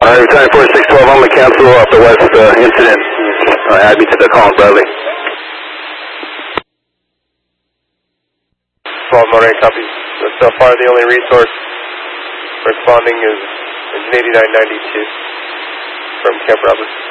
Returning 4612, I'm going to cancel off the west incident. Add me to the call, Bradley. 12 Monterey, copy. So far the only resource responding is 8992 from Camp Roberts.